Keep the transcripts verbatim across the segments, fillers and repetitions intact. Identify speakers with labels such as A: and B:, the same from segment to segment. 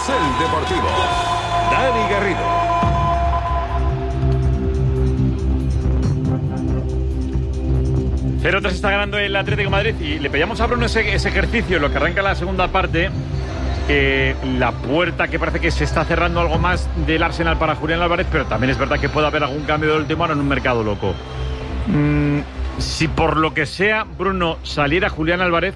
A: Carrusel Deportivo. Dani Garrido.
B: cero tres está ganando el Atlético de Madrid y le pedíamos a Bruno ese, ese ejercicio, lo que arranca la segunda parte, eh, la puerta que parece que se está cerrando algo más del Arsenal para Julián Álvarez, pero también es verdad que puede haber algún cambio de última hora en un mercado loco. Mm, si por lo que sea, Bruno, saliera Julián Álvarez,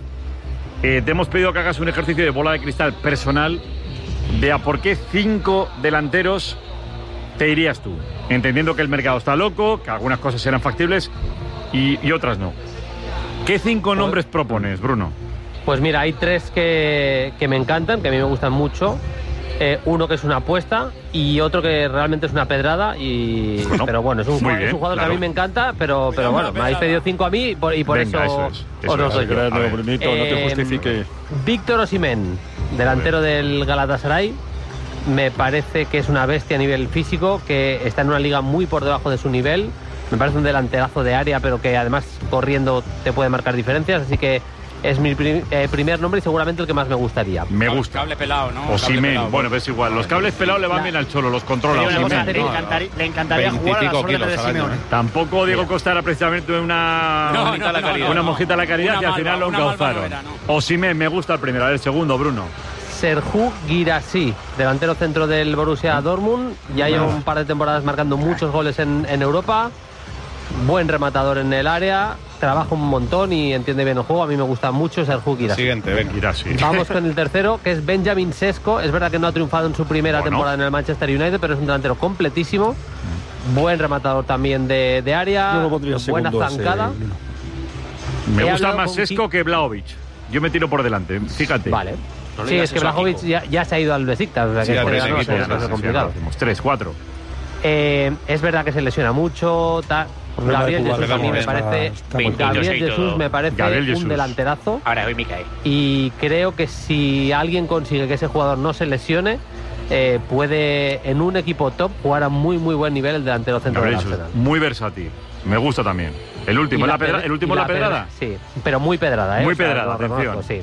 B: eh, te hemos pedido que hagas un ejercicio de bola de cristal personal de a por qué cinco delanteros te irías tú, entendiendo que el mercado está loco, que algunas cosas serán factibles Y, y otras no. ¿Qué cinco nombres propones, Bruno?
C: Pues mira, hay tres que, que me encantan, que a mí me gustan mucho. Eh, uno que es una apuesta y otro que realmente es una pedrada. Y bueno, pero bueno, es un jugador, bien, es un jugador claro. que a mí me encanta, pero, pero bueno, me habéis pedido cinco a mí y por, y por
B: Venga,
C: eso,
B: eso es, eso
C: os lo doy.
D: Brunito, no te justifique.
C: Víctor Osimhen, delantero del Galatasaray. Me parece que es una bestia a nivel físico, que está en una liga muy por debajo de su nivel. Me parece un delanterazo de área, pero que además corriendo te puede marcar diferencias, así que es mi prim eh, primer nombre y seguramente el que más me gustaría.
B: Me gusta.
E: Cable pelado, ¿no?
B: Osimhen, bueno, ves igual. Los cables pelados le van bien al Cholo, los controla.
F: Cosa,
B: Osimhen.
F: le, encantaría, le encantaría jugar a las órdenes de Simeone.
B: Tampoco Diego Costa era precisamente una,
E: no,
B: monjita,
E: no,
B: la caridad,
E: no,
B: una
E: no.
B: monjita a la caridad
E: Una
B: y al
E: malva,
B: final lo encauzaron. No. Osimhen, me gusta el primero. A ver, el segundo, Bruno.
C: Serhou Guirassy, delantero centro del Borussia Dortmund. Ya lleva un par de temporadas marcando muchos goles en, en Europa. Buen rematador en el área, trabaja un montón y entiende bien el juego. A mí me gusta mucho Serhou Guirassy.
D: Siguiente, ven.
B: Guirassy.
C: Vamos con el tercero, que es Benjamin Sesko. Es verdad que no ha triunfado en su primera bueno. temporada en el Manchester United, pero es un delantero completísimo. Buen rematador también de, de área, buena zancada.
B: Ese... Me
C: He
B: gusta más
C: Ki...
B: Sesko que Vlahovic. Yo me tiro por delante, fíjate.
C: Vale. No sí, es que Vlahovic ya, ya se ha ido al Besiktas, o sea
B: sí,
C: que
B: por
C: eso no,
B: equipo,
C: es
B: sí,
C: complicado.
B: Sí, tres, cuatro.
C: Eh, es verdad que se lesiona mucho. Ta... Gabriel Jesús a mí me parece, Gabriel Jesús me parece
B: Gabriel
C: un
B: Jesús.
C: delanterazo.
E: Ahora hoy Micael.
C: Y creo que si alguien consigue que ese jugador no se lesione, eh, puede en un equipo top jugar a muy muy buen nivel el delantero centro del Arsenal.
B: Muy versátil. Me gusta también. El último, la, la, pedra, el último la, la pedrada.
C: Sí, pero muy pedrada, ¿eh?
B: Muy
C: o sea,
B: pedrada, atención.
C: Reconozco, sí.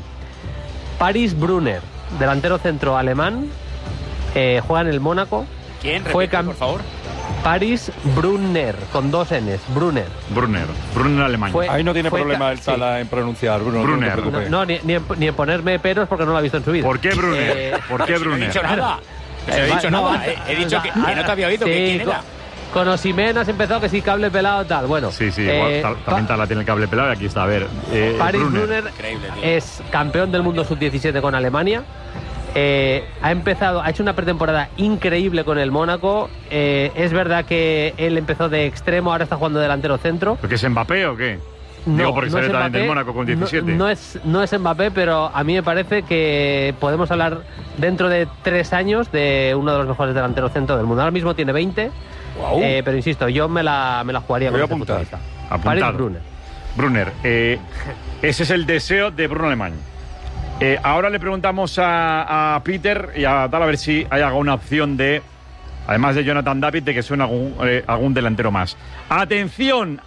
C: Paris Brunner, delantero centro alemán, eh, juega en el Mónaco.
E: ¿Quién? Repite,
C: Fue cam...
E: por favor.
C: Paris Brunner, con dos N's, Brunner.
B: Brunner, Brunner alemán.
D: Fue, Ahí no tiene problema el Tala sí. en pronunciar, Bruno.
B: Brunner.
C: No, no, no ni, ni, en, ni en ponerme peros porque no lo ha visto en su vida.
B: ¿Por qué Brunner?
C: Eh,
B: ¿Por qué Brunner?
E: No he dicho nada. No he dicho
C: no,
E: nada. He, he dicho que, que no te había oído.
C: Sí,
E: que ¿quién era?
C: Con, con Osimhen has empezado que sí, cable pelado tal. Bueno.
B: Sí, sí,
C: eh,
B: igual, también Tala tiene el cable pelado y aquí está. A ver. Eh,
C: Paris
B: Brunner,
C: Brunner es campeón del mundo sub diecisiete con Alemania. Eh, ha empezado, ha hecho una pretemporada increíble con el Mónaco. Eh, es verdad que él empezó de extremo, ahora está jugando delantero centro.
B: ¿Pero qué es Mbappé o qué?
C: No,
B: Digo, porque
C: no
B: sale
C: es
B: también
C: Mbappé,
B: del Mónaco con diecisiete.
C: No, no, es, no es Mbappé, pero a mí me parece que podemos hablar dentro de tres años de uno de los mejores delanteros centro del mundo. Ahora mismo tiene veinte, wow. eh, pero insisto, yo me la, me la jugaría
D: Voy
C: con
D: a apuntar.
C: Paris Brunner.
B: Brunner, eh, ese es el deseo de Bruno Alemán. Eh, ahora le preguntamos a, a Peter y a tal a ver si hay alguna opción de, además de Jonathan David, de que suene algún, eh, algún delantero más. ¡Atención!